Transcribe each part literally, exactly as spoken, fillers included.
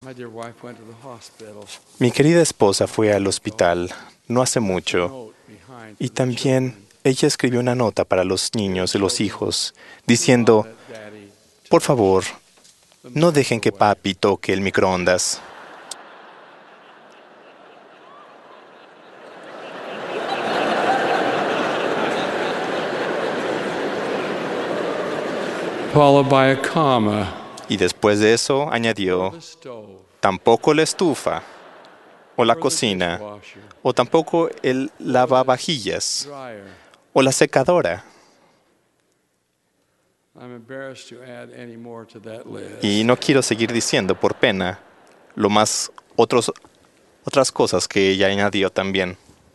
Mi querida esposa fue al hospital no hace mucho y también ella escribió una nota para los niños y los hijos diciendo, por favor, no dejen que papi toque el microondas. Followed by a comma. Y después de eso añadió, tampoco la estufa, o la cocina, o tampoco el lavavajillas, o la secadora. Y no quiero seguir diciendo, por pena, lo más otros, otras cosas que ella añadió también.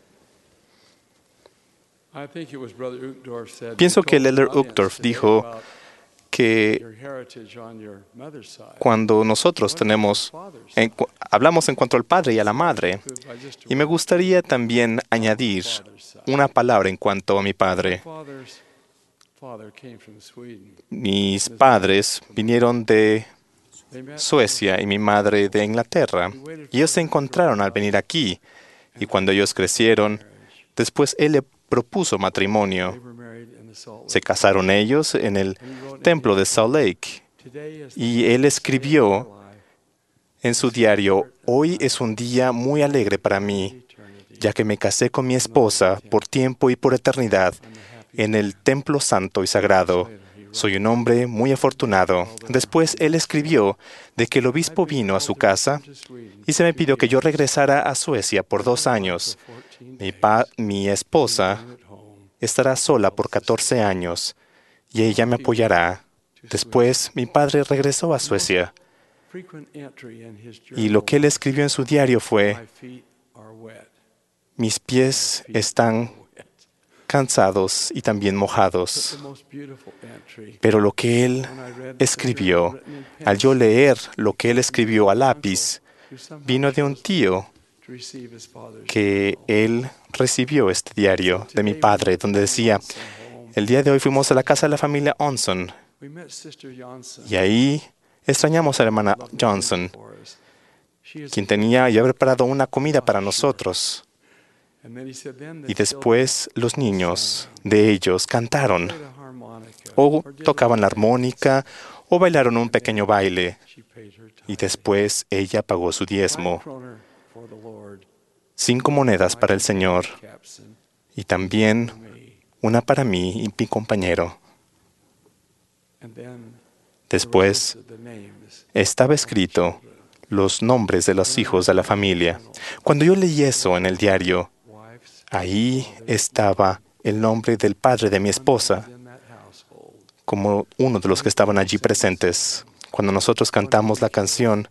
Pienso que el elder Uchtdorf dijo que cuando nosotros tenemos, en, hablamos en cuanto al padre y a la madre, y me gustaría también añadir una palabra en cuanto a mi padre. Mis padres vinieron de Suecia y mi madre de Inglaterra, y ellos se encontraron al venir aquí, y cuando ellos crecieron, después él le propuso matrimonio. Se casaron ellos en el templo de Salt Lake y él escribió en su diario, hoy es un día muy alegre para mí, ya que me casé con mi esposa por tiempo y por eternidad en el templo santo y sagrado. Soy un hombre muy afortunado. Después él escribió de que el obispo vino a su casa y se me pidió que yo regresara a Suecia por dos años. Mi, pa mi esposa estará sola por catorce años y ella me apoyará. Después, mi padre regresó a Suecia y lo que él escribió en su diario fue, mis pies están cansados y también mojados. Pero lo que él escribió, al yo leer lo que él escribió a lápiz, vino de un tío que él recibió este diario de mi padre, donde decía, el día de hoy fuimos a la casa de la familia Onson y ahí extrañamos a la hermana Johnson, quien tenía ya preparado una comida para nosotros. Y después los niños de ellos cantaron, o tocaban la armónica, o bailaron un pequeño baile. Y después ella pagó su diezmo. Cinco monedas para el Señor y también una para mí y mi compañero. Después estaba escrito los nombres de los hijos de la familia. Cuando yo leí eso en el diario, ahí estaba el nombre del padre de mi esposa como uno de los que estaban allí presentes. Cuando nosotros cantamos la canción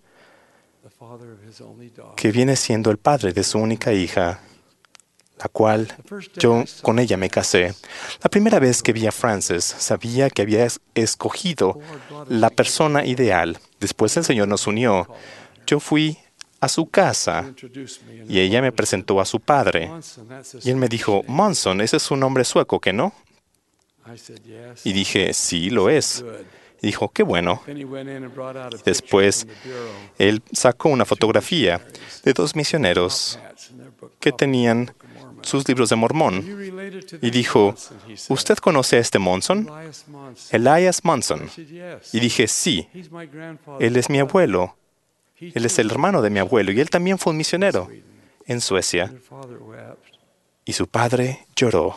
que viene siendo el padre de su única hija, la cual yo con ella me casé. La primera vez que vi a Frances, sabía que había escogido la persona ideal. Después el Señor nos unió. Yo fui a su casa y ella me presentó a su padre. Y él me dijo, Monson, ese es un nombre sueco, ¿qué no? Y dije, sí, lo es. Y dijo, qué bueno. Y después, él sacó una fotografía de dos misioneros que tenían sus libros de Mormón. Y dijo, ¿usted conoce a este Monson? Elias Monson. Y dije, sí, él es mi abuelo. Él es el hermano de mi abuelo y él también fue un misionero en Suecia. Y su padre lloró.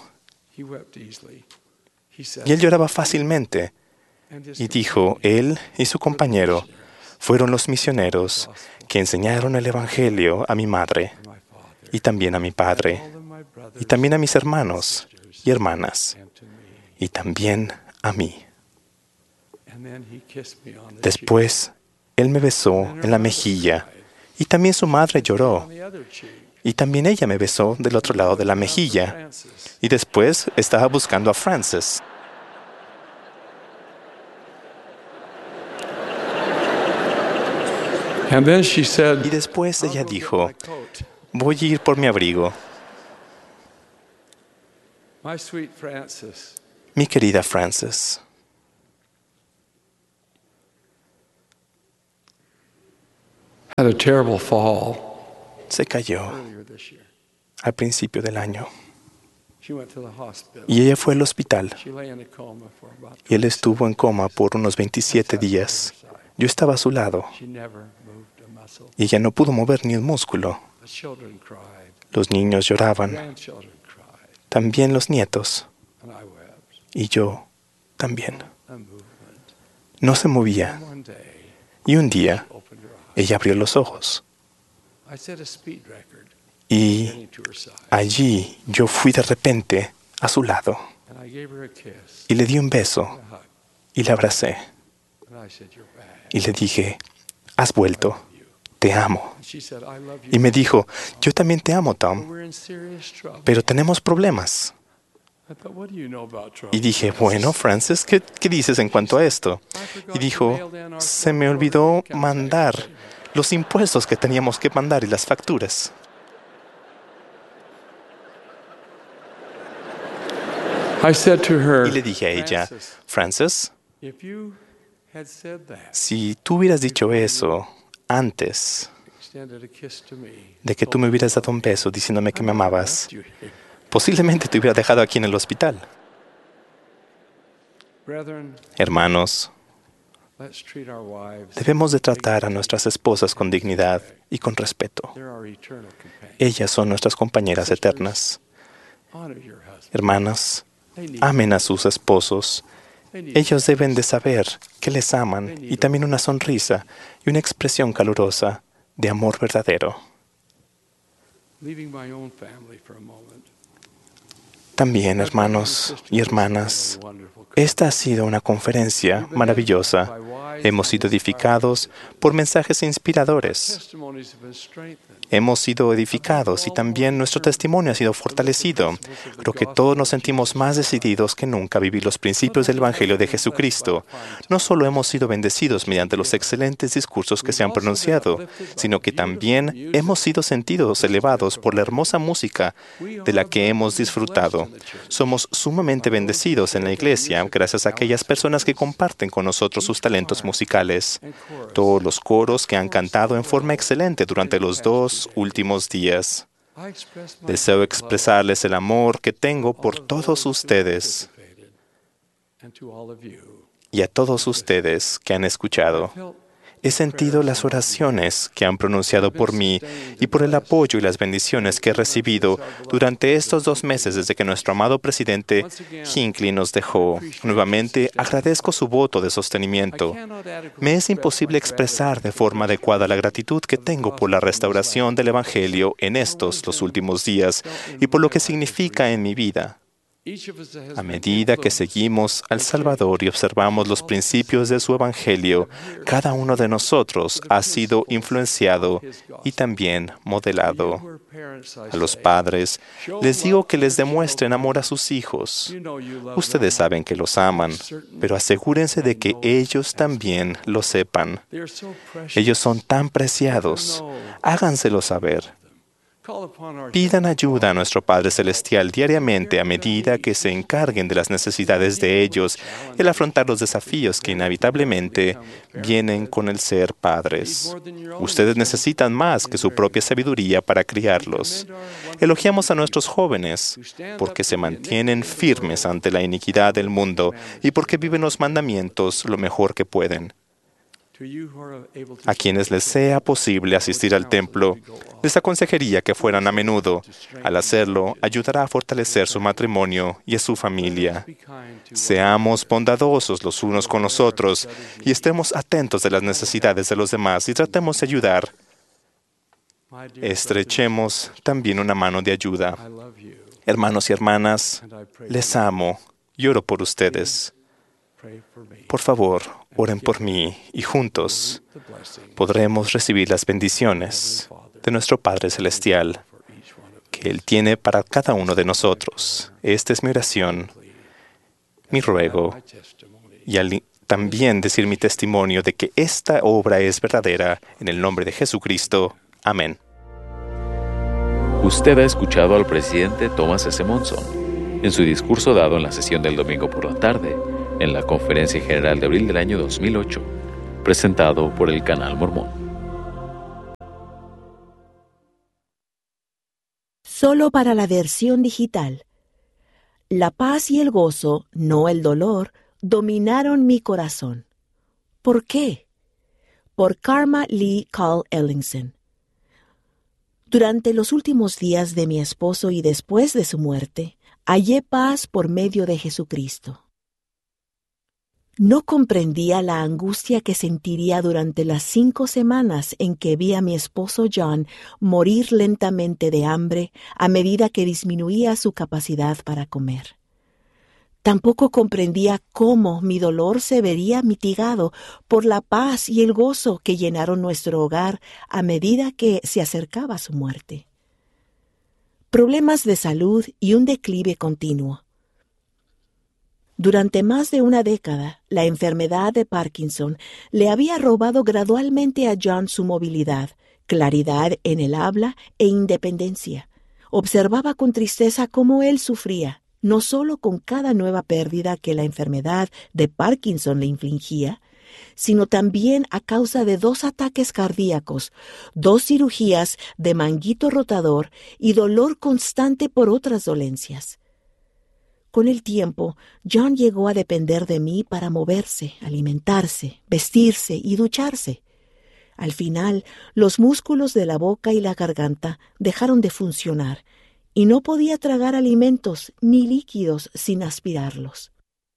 Y él lloraba fácilmente. Y dijo, él y su compañero fueron los misioneros que enseñaron el Evangelio a mi madre y también a mi padre y también a mis hermanos y hermanas y también a mí. Después, él me besó en la mejilla y también su madre lloró. Y también ella me besó del otro lado de la mejilla. Y después estaba buscando a Frances. Y después ella dijo, voy a ir por mi abrigo. Mi querida Frances, Had a terrible fall se cayó earlier this year. al principio del año She went to the hospital. y ella fue al hospital She lay in a coma for about y él estuvo en coma por unos veintisiete días. Yo estaba a su lado She never moved a muscle. y ella no pudo mover ni un músculo. The children cried. Los niños lloraban, Grandchildren cried. también los nietos, And I wept. y yo también. A movement. No se movía. And one day, Y un día opened her eyes. ella abrió los ojos I set a speed record y getting to her side. allí yo fui de repente a su lado And I gave her a kiss. y le di un beso A hug. y la abracé And I said, "You're back." y le dije, has vuelto, te amo. And she said, "I love you." Y me dijo, yo también te amo, But Tom, we're in serious trouble. pero tenemos problemas. I thought, "What do you know about trouble?" Y dije, bueno, Francis, ¿qué, qué dices en cuanto a esto? Y dijo, se me olvidó mandar los impuestos que teníamos que mandar y las facturas. I said to her, Y le dije a ella, "Francis, Francis, if you had said that, si tú hubieras dicho eso antes extended a kiss to me, de que tú me hubieras dado un beso diciéndome que me I might have amabas, left you here." posiblemente te hubiera dejado aquí en el hospital. Brethren, Hermanos, let's treat our wives. debemos de tratar a nuestras esposas con dignidad y con respeto. They're our eternal companions. Ellas son nuestras compañeras eternas. Honor your husband. Hermanas, They need amen a sus esposos. They need Ellos deben de saber que les aman y también una sonrisa y una expresión calurosa de amor verdadero. Leaving my own family for a moment. También, hermanos y hermanas, esta ha sido una conferencia maravillosa. Hemos sido edificados por mensajes inspiradores. Testimonies have been strengthened. Hemos sido edificados y también nuestro testimonio ha sido fortalecido. Creo que todos nos sentimos más decididos que nunca a vivir los principios del Evangelio de Jesucristo. No solo hemos sido bendecidos mediante los excelentes discursos que se han pronunciado, sino que también hemos sido sentidos elevados por la hermosa música de la que hemos disfrutado. Somos sumamente bendecidos en la iglesia gracias a aquellas personas que comparten con nosotros sus talentos musicales. Todos los coros que han cantado en forma excelente durante los dos últimos días. I express my Deseo expresarles el amor que tengo por todos ustedes and to all of you. y a todos ustedes que han escuchado. Felt He sentido las oraciones que han pronunciado por mí y por el apoyo y las bendiciones que he recibido durante estos dos meses desde que nuestro amado presidente Hinckley nos dejó. Nuevamente agradezco su voto de sostenimiento. Me es imposible expresar de forma adecuada la gratitud que tengo por la restauración del Evangelio en estos los últimos días y por lo que significa en mi vida. A medida que seguimos al Salvador y observamos los principios de su Evangelio, cada uno de nosotros ha sido influenciado y también modelado. A los padres les digo que les demuestren amor a sus hijos. Ustedes saben que los aman, pero asegúrense de que ellos también lo sepan. Ellos son tan preciados. Háganselo saber. Pidan ayuda a nuestro Padre Celestial diariamente a medida que se encarguen de las necesidades de ellos y al afrontar los desafíos que inevitablemente vienen con el ser padres. Ustedes necesitan más que su propia sabiduría para criarlos. Elogiamos a nuestros jóvenes porque se mantienen firmes ante la iniquidad del mundo y porque viven los mandamientos lo mejor que pueden. A quienes les sea posible asistir al templo, les aconsejaría que fueran a menudo. Al hacerlo, ayudará a fortalecer su matrimonio y a su familia. Seamos bondadosos los unos con los otros y estemos atentos de las necesidades de los demás y tratemos de ayudar. Estrechemos también una mano de ayuda. Hermanos y hermanas, les amo y oro por ustedes. Por favor, oren por mí y juntos podremos recibir las bendiciones de nuestro Padre Celestial que Él tiene para cada uno de nosotros. Esta es mi oración, mi ruego y al también decir mi testimonio de que esta obra es verdadera en el nombre de Jesucristo. Amén. Usted ha escuchado al presidente Thomas S. Monson en su discurso dado en la sesión del domingo por la tarde en la Conferencia General de abril del año dos mil ocho, presentado por el Canal Mormón. solo para la versión digital. La paz y el gozo, no el dolor, dominaron mi corazón. ¿Por qué? Por Karma Lee Carl Ellingson. Durante los últimos días de mi esposo y después de su muerte, hallé paz por medio de Jesucristo. No comprendía la angustia que sentiría durante las cinco semanas en que vi a mi esposo John morir lentamente de hambre a medida que disminuía su capacidad para comer. Tampoco comprendía cómo mi dolor se vería mitigado por la paz y el gozo que llenaron nuestro hogar a medida que se acercaba su muerte. Problemas de salud y un declive continuo. Durante más de una década, la enfermedad de Parkinson le había robado gradualmente a John su movilidad, claridad en el habla e independencia. Observaba con tristeza cómo él sufría, no solo con cada nueva pérdida que la enfermedad de Parkinson le infligía, sino también a causa de dos ataques cardíacos, dos cirugías de manguito rotador y dolor constante por otras dolencias. Con el tiempo, John llegó a depender de mí para moverse, alimentarse, vestirse y ducharse. Al final, los músculos de la boca y la garganta dejaron de funcionar y no podía tragar alimentos ni líquidos sin aspirarlos.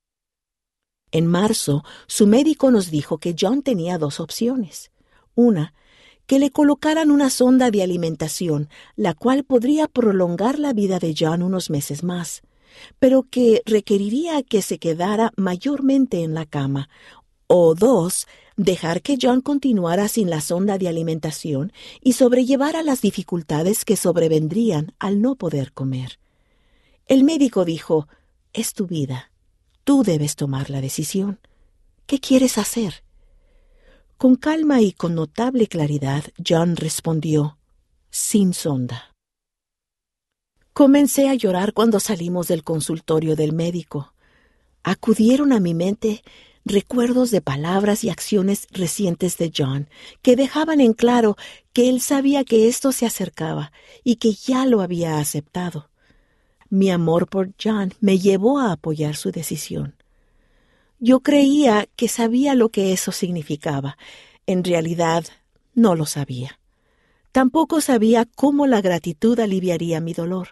En marzo, su médico nos dijo que John tenía dos opciones. Una, que le colocaran una sonda de alimentación, la cual podría prolongar la vida de John unos meses más, pero que requeriría que se quedara mayormente en la cama, o dos, dejar que John continuara sin la sonda de alimentación y sobrellevara las dificultades que sobrevendrían al no poder comer. El médico dijo, «Es tu vida. Tú debes tomar la decisión. ¿Qué quieres hacer?» Con calma y con notable claridad, John respondió, «Sin sonda». Comencé a llorar cuando salimos del consultorio del médico. Acudieron a mi mente recuerdos de palabras y acciones recientes de John que dejaban en claro que él sabía que esto se acercaba y que ya lo había aceptado. Mi amor por John me llevó a apoyar su decisión. Yo creía que sabía lo que eso significaba. En realidad, no lo sabía. Tampoco sabía cómo la gratitud aliviaría mi dolor.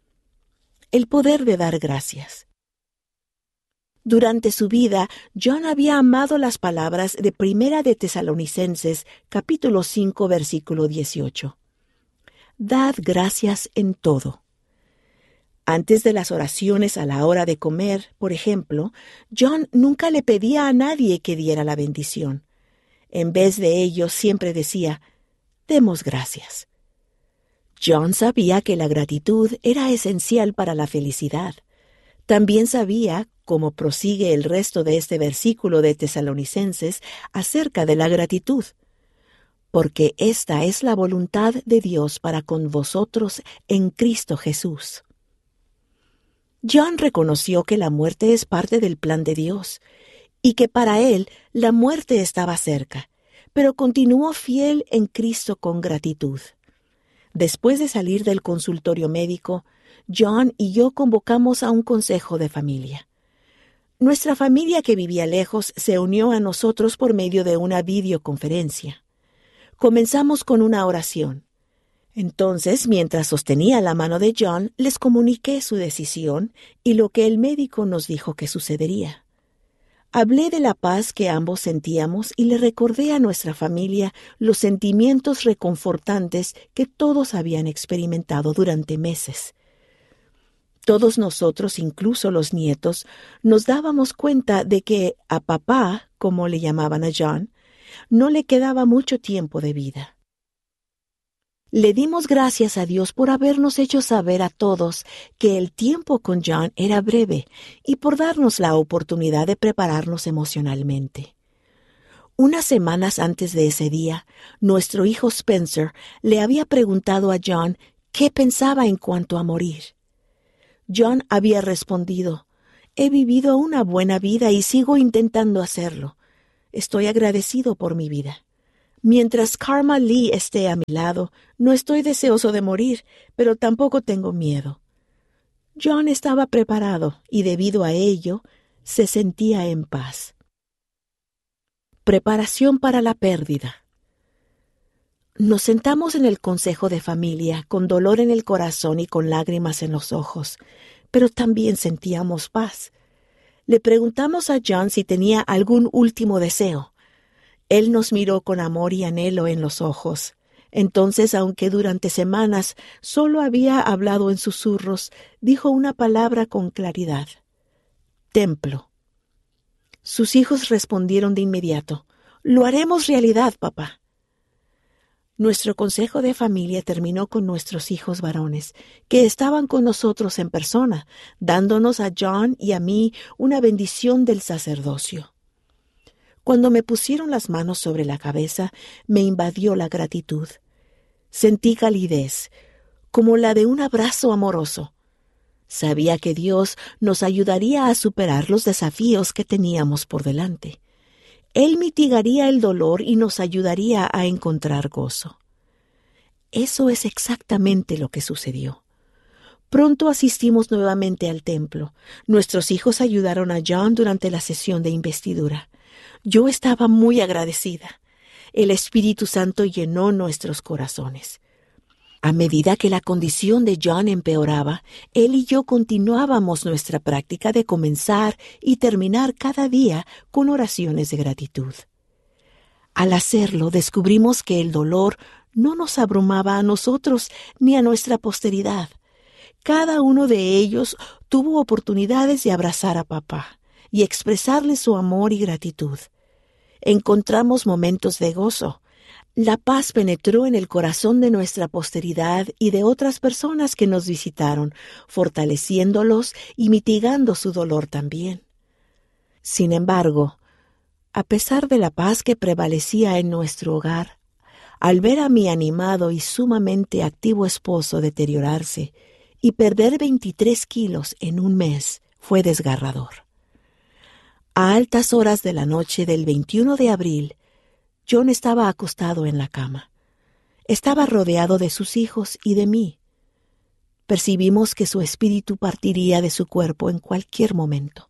El poder de dar gracias. Durante su vida, John había amado las palabras de Primera de Tesalonicenses, capítulo cinco, versículo dieciocho. Dad gracias en todo. Antes de las oraciones a la hora de comer, por ejemplo, John nunca le pedía a nadie que diera la bendición. En vez de ello, siempre decía, demos gracias. John sabía que la gratitud era esencial para la felicidad. También sabía, como prosigue el resto de este versículo de Tesalonicenses, acerca de la gratitud. Porque esta es la voluntad de Dios para con vosotros en Cristo Jesús. John reconoció que la muerte es parte del plan de Dios y que para él la muerte estaba cerca, pero continuó fiel en Cristo con gratitud. Después de salir del consultorio médico, John y yo convocamos a un consejo de familia. Nuestra familia que vivía lejos se unió a nosotros por medio de una videoconferencia. Comenzamos con una oración. Entonces, mientras sostenía la mano de John, les comuniqué su decisión y lo que el médico nos dijo que sucedería. Hablé de la paz que ambos sentíamos y le recordé a nuestra familia los sentimientos reconfortantes que todos habían experimentado durante meses. Todos nosotros, incluso los nietos, nos dábamos cuenta de que a papá, como le llamaban a John, no le quedaba mucho tiempo de vida. Le dimos gracias a Dios por habernos hecho saber a todos que el tiempo con John era breve y por darnos la oportunidad de prepararnos emocionalmente. Unas semanas antes de ese día, nuestro hijo Spencer le había preguntado a John qué pensaba en cuanto a morir. John había respondido, «He vivido una buena vida y sigo intentando hacerlo. Estoy agradecido por mi vida. Mientras Karma Lee esté a mi lado, no estoy deseoso de morir, pero tampoco tengo miedo. John estaba preparado y debido a ello, se sentía en paz. Preparación para la pérdida. Nos sentamos en el consejo de familia, con dolor en el corazón y con lágrimas en los ojos, pero también sentíamos paz. Le preguntamos a John si tenía algún último deseo. Él nos miró con amor y anhelo en los ojos. Entonces, aunque durante semanas solo había hablado en susurros, dijo una palabra con claridad: templo. Sus hijos respondieron de inmediato: «Lo haremos realidad, papá». Nuestro consejo de familia terminó con nuestros hijos varones, que estaban con nosotros en persona, dándonos a John y a mí una bendición del sacerdocio. Cuando me pusieron las manos sobre la cabeza, me invadió la gratitud. Sentí calidez, como la de un abrazo amoroso. Sabía que Dios nos ayudaría a superar los desafíos que teníamos por delante. Él mitigaría el dolor y nos ayudaría a encontrar gozo. Eso es exactamente lo que sucedió. Pronto asistimos nuevamente al templo. Nuestros hijos ayudaron a John durante la sesión de investidura. Yo estaba muy agradecida. El Espíritu Santo llenó nuestros corazones. A medida que la condición de John empeoraba, él y yo continuábamos nuestra práctica de comenzar y terminar cada día con oraciones de gratitud. Al hacerlo, descubrimos que el dolor no nos abrumaba a nosotros ni a nuestra posteridad. Cada uno de ellos tuvo oportunidades de abrazar a papá y expresarle su amor y gratitud. Encontramos momentos de gozo. La paz penetró en el corazón de nuestra posteridad y de otras personas que nos visitaron, fortaleciéndolos y mitigando su dolor también. Sin embargo, a pesar de la paz que prevalecía en nuestro hogar, al ver a mi animado y sumamente activo esposo deteriorarse y perder veintitrés kilos en un mes, fue desgarrador. A altas horas de la noche del veintiuno de abril, John estaba acostado en la cama. Estaba rodeado de sus hijos y de mí. Percibimos que su espíritu partiría de su cuerpo en cualquier momento.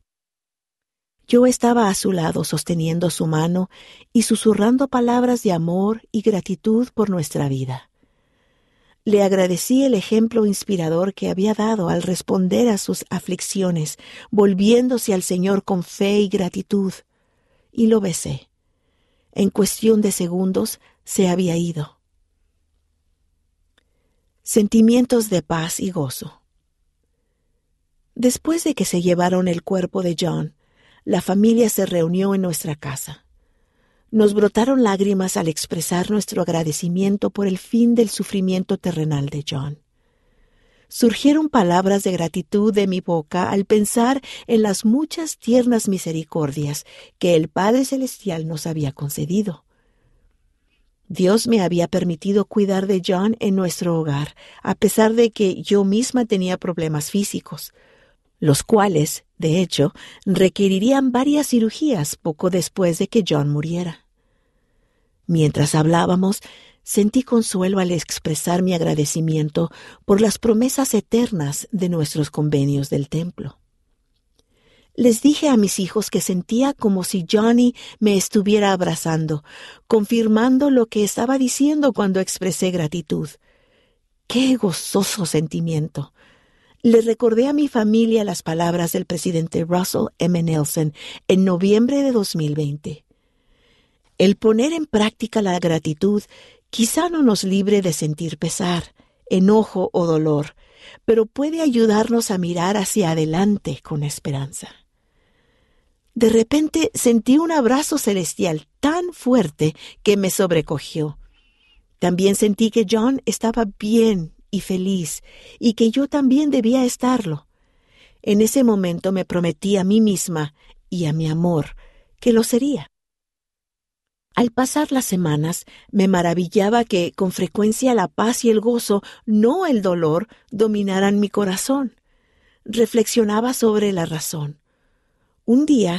Yo estaba a su lado sosteniendo su mano y susurrando palabras de amor y gratitud por nuestra vida. Le agradecí el ejemplo inspirador que había dado al responder a sus aflicciones, volviéndose al Señor con fe y gratitud, y lo besé. En cuestión de segundos se había ido. Sentimientos de paz y gozo. Después de que se llevaron el cuerpo de John, la familia se reunió en nuestra casa. Nos brotaron lágrimas al expresar nuestro agradecimiento por el fin del sufrimiento terrenal de John. Surgieron palabras de gratitud de mi boca al pensar en las muchas tiernas misericordias que el Padre Celestial nos había concedido. Dios me había permitido cuidar de John en nuestro hogar, a pesar de que yo misma tenía problemas físicos, los cuales, de hecho, requerirían varias cirugías poco después de que John muriera. Mientras hablábamos, sentí consuelo al expresar mi agradecimiento por las promesas eternas de nuestros convenios del templo. Les dije a mis hijos que sentía como si Johnny me estuviera abrazando, confirmando lo que estaba diciendo cuando expresé gratitud. ¡Qué gozoso sentimiento! Le recordé a mi familia las palabras del presidente Russell M. Nelson en noviembre de dos mil veinte. El poner en práctica la gratitud quizá no nos libre de sentir pesar, enojo o dolor, pero puede ayudarnos a mirar hacia adelante con esperanza. De repente sentí un abrazo celestial tan fuerte que me sobrecogió. También sentí que John estaba bien y feliz, y que yo también debía estarlo. En ese momento me prometí a mí misma y a mi amor que lo sería. Al pasar las semanas, me maravillaba que con frecuencia la paz y el gozo, no el dolor, dominaran mi corazón. Reflexionaba sobre la razón. Un día,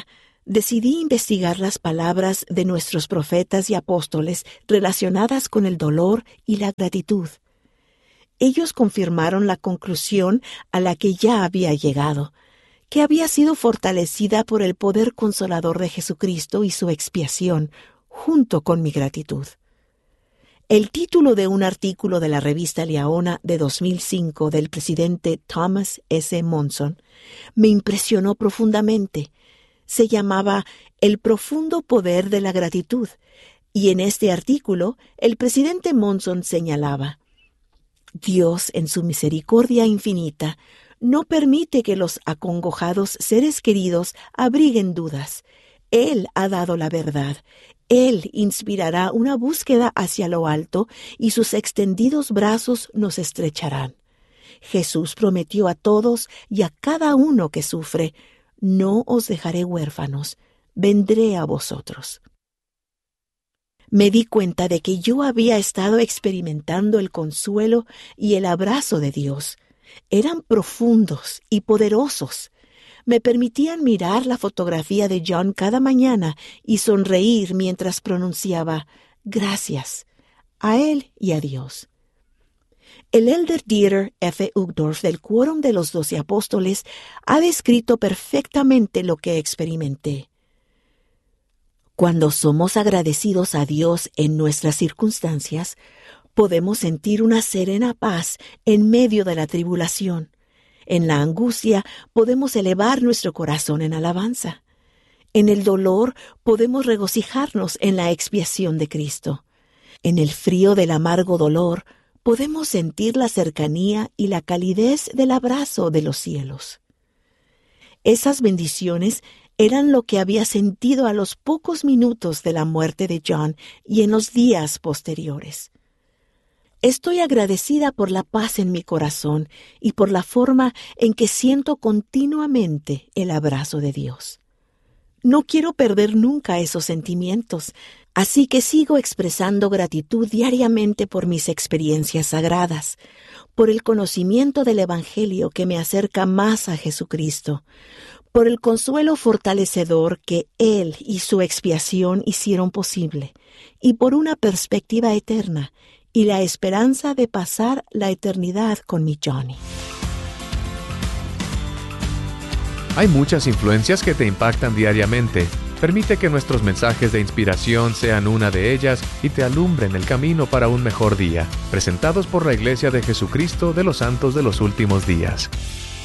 decidí investigar las palabras de nuestros profetas y apóstoles relacionadas con el dolor y la gratitud. Ellos confirmaron la conclusión a la que ya había llegado, que había sido fortalecida por el poder consolador de Jesucristo y su expiación, junto con mi gratitud. El título de un artículo de la revista Liaona de dos mil cinco del presidente Thomas S. Monson me impresionó profundamente. Se llamaba El profundo poder de la gratitud, y en este artículo el presidente Monson señalaba: Dios, en su misericordia infinita, no permite que los acongojados seres queridos abriguen dudas. Él ha dado la verdad. Él inspirará una búsqueda hacia lo alto y sus extendidos brazos nos estrecharán. Jesús prometió a todos y a cada uno que sufre: no os dejaré huérfanos, vendré a vosotros. Me di cuenta de que yo había estado experimentando el consuelo y el abrazo de Dios. Eran profundos y poderosos. Me permitían mirar la fotografía de John cada mañana y sonreír mientras pronunciaba gracias a él y a Dios. El elder Dieter F. Uchtdorf del Quórum de los Doce Apóstoles ha descrito perfectamente lo que experimenté. Cuando somos agradecidos a Dios en nuestras circunstancias, podemos sentir una serena paz en medio de la tribulación. En la angustia podemos elevar nuestro corazón en alabanza. En el dolor podemos regocijarnos en la expiación de Cristo. En el frío del amargo dolor podemos sentir la cercanía y la calidez del abrazo de los cielos. Esas bendiciones eran lo que había sentido a los pocos minutos de la muerte de John y en los días posteriores. Estoy agradecida por la paz en mi corazón y por la forma en que siento continuamente el abrazo de Dios. No quiero perder nunca esos sentimientos, así que sigo expresando gratitud diariamente por mis experiencias sagradas, por el conocimiento del Evangelio que me acerca más a Jesucristo, por el consuelo fortalecedor que Él y su expiación hicieron posible, y por una perspectiva eterna y la esperanza de pasar la eternidad con mi Johnny. Hay muchas influencias que te impactan diariamente. Permite que nuestros mensajes de inspiración sean una de ellas y te alumbren el camino para un mejor día. Presentados por la Iglesia de Jesucristo de los Santos de los Últimos Días.